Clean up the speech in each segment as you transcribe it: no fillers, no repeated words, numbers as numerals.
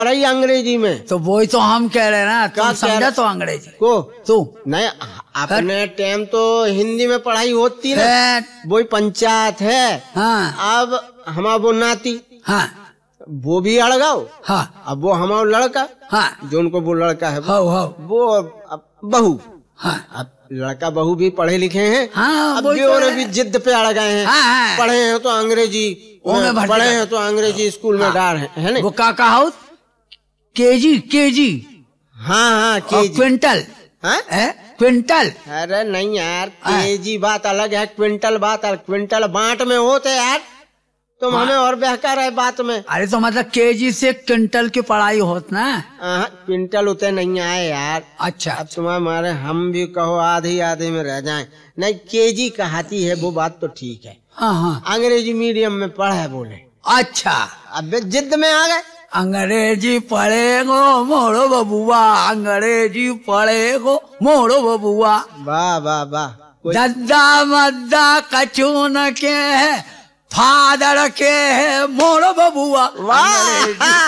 पढ़ाई अंग्रेजी में। तो वही तो हम कह रहे हैं ना, तुम समझा तो अंग्रेजी को तू नहीं, अपने टाइम तो हिंदी में पढ़ाई होती ना, वही पंचायत है। हाँ। अब हमारा वो नाती, हाँ, वो भी अड़गाओ। हाँ। अब वो हमारा लड़का, हाँ, जो उनको वो लड़का है, वो अब बहू। हाँ, अब लड़का बहू भी पढ़े लिखे हैं। हाँ, अब भी भी जिद पे अड़ गए हैं। हाँ, पढ़े हैं तो अंग्रेजी, पढ़े हैं तो अंग्रेजी स्कूल में डाल है ना। वो का हाउस केजी। हाँ केजी। क्विंटल। क्विंटल। अरे नहीं यार, केजी बात अलग है, क्विंटल बात अलग। क्विंटल बांट में होते यार, तुम हमें और बेहतर है बात में। अरे तो मतलब केजी से क्विंटल की पढ़ाई होत ना। क्विंटल उतने नहीं आए यार। अच्छा। अब तुम्हारे हम भी कहो आधे में रह जाएं। नहीं, केजी कहती है वो बात तो ठीक है। हाँ। अंग्रेजी मीडियम में पढ़े बोले। अच्छा। अब जिद में आ गए। अंग्रेजी पढ़ेगो मोड़ो बबुआ, अंग्रेजी पढ़ेगो मोड़ो बबुआ। वाह वाह वाह। दद्दा मद्दा कचून के है, फादर के है मोड़ो बबुआ। वाह।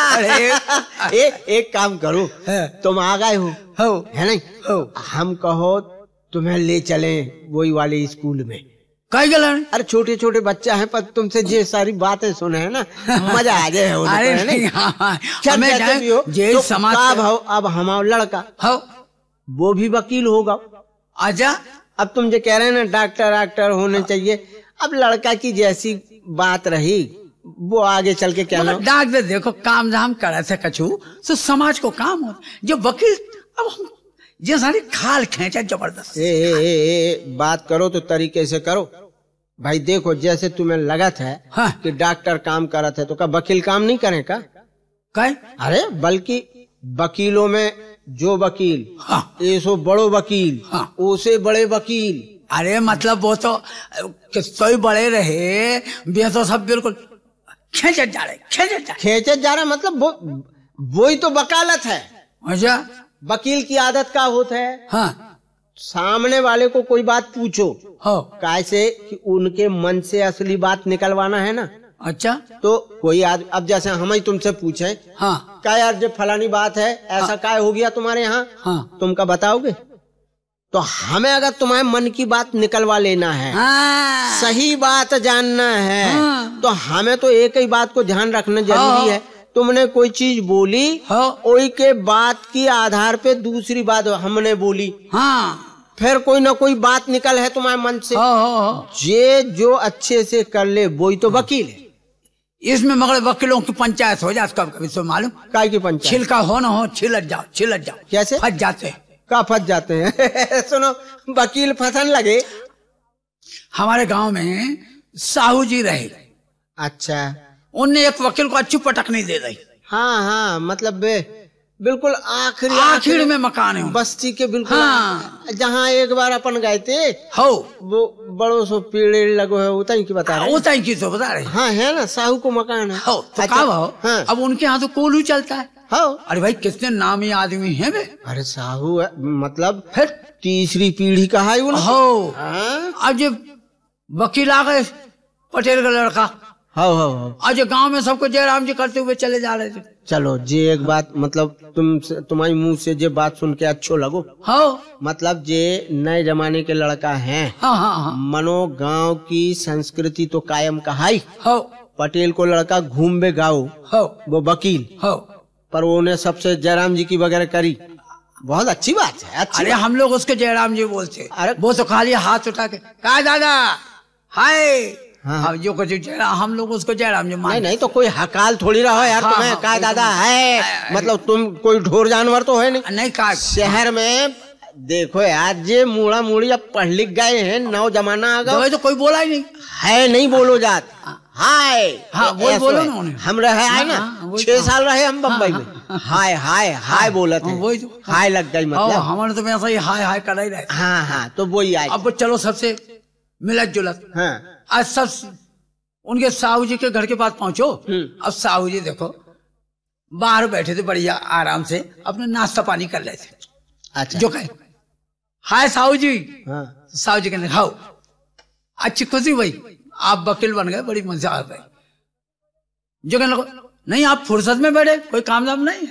एक काम करो, तुम आ गए हो है नहीं, हम कहो तुम्हें ले चले वही वाले स्कूल में। कई गलन? अरे छोटे छोटे बच्चा है, पर तुमसे जे सारी बातें सुने है ना, मजा आ जाए। अरे नहीं, तो समाज अब हमारा लड़का वो भी वकील होगा। आजा। अब तुम जो कह रहे हैं ना डॉक्टर होने चाहिए, अब लड़का की जैसी बात रही वो आगे चल के क्या डॉक्टर देखो काम धाम करे थे कछु तो समाज को काम हो, जो वकील अब हम ये सारी खाल खेचा जबरदस्त। बात करो तो तरीके से करो भाई। देखो जैसे तुम्हें लगत है कि डॉक्टर काम करत है, तो क्या वकील काम नहीं करे का? अरे बल्कि वकीलों में जो वकील, ऐसो बड़ो वकील, उसे बड़े वकील। अरे मतलब वो तो किसो बड़े रहे, वे तो सब बिल्कुल खेचत जा रहे मतलब वो ही तो वकालत है। अच्छा। वकील की आदत का होता है, हाँ, सामने वाले को कोई बात पूछो, कैसे कि उनके मन से असली बात निकलवाना है ना। अच्छा। तो कोई अब जैसे हम ही तुमसे पूछे, हाँ, क्या यार जब फलानी बात है, ऐसा क्या हो गया तुम्हारे यहाँ, तुम क्या बताओगे? तो हमें अगर तुम्हारे मन की बात निकलवा लेना है, सही बात जानना है, तो हमें तो एक ही बात को ध्यान रखना जरूरी है। तुमने कोई चीज बोली, वही के बात की आधार पे दूसरी बात हमने बोली, फिर कोई ना कोई बात निकल है तुम्हारे मन से, ये जो अच्छे से कर ले वही तो वकील है। इसमें मगर वकीलों की पंचायत हो जाती कभी तो मालूम, काय की पंचायत? छिलका हो ना हो, छिलट जाओ। कैसे फंस जाते हैं? का फंस जाते हैं? सुनो, वकील फंसन लगे। हमारे गांव में साहू जी रहे। अच्छा। उनने एक वकील को अच्छी पटकनी दे दी। हाँ मतलब बिल्कुल आखिर में मकान है बस्ती के बिल्कुल। जहाँ एक बार अपन गए थे, वो बड़ो सो पेड़ लगो है, उताई की बता रहे। हाँ है ना, साहू को मकान है। तो अच्छा, अब उनके यहाँ तो कोल्हू चलता है। अरे भाई कितने नामी आदमी हैं बे। अरे साहू है, मतलब फिर तीसरी पीढ़ी का है। अब जब वकील आ गए, पटेल का लड़का, आज गांव में सबको जयराम जी करते हुए चले जा रहे थे। चलो जे एक बात, मतलब तुम्हारी मुंह से जे बात सुन के अच्छो लगो। मतलब जे नए जमाने के लड़का हैं। मनो गांव की संस्कृति तो कायम कहाई। पटेल को लड़का घूम गाँव, वो वकील, पर उन्हें सबसे जयराम जी की वगैरह करी। बहुत अच्छी बात है। अरे हम लोग उसको जयराम जी बोलते। अरे वो तो खाली हाथ उठा के कहा दादा हाय, जो कुछ हम लोग उसको जयराम जी मानते। नहीं तो कोई हकाल थोड़ी रहो यार। तुम्हें कहा दादा है, मतलब तुम कोई ढोर जानवर तो है नहीं कहा। शहर में देखो यार, जे मुड़ा मुड़ी अब पढ़ लिख गए हैं, नौ जमाना आ गया, तो कोई बोला ही नहीं है, नहीं बोलो जात। हाय, वो बोलो ना। हम रहे आए ना, 6 साल रहे हम बम्बई में। हाय बोलते हैं, हाय लग गई। मतलब हमारे तो ऐसा ही हाय कर ही रहे। हाँ तो वही आए। अब चलो सबसे मिलत जुलत। आज सब उनके साहू जी के घर के पास पहुंचो। अब साहू जी देखो बाहर बैठे थे, बढ़िया आराम से अपने नाश्ता पानी कर रहे थे। अच्छा। जो कहे हाय साहू जी। साहू जी कहने खाओ, अच्छी खुशी भाई, आप वकील बन गए, बड़ी मजा आ गई। जो कहने लगो नहीं, आप फुर्सत में बैठे, कोई काम धाम नहीं।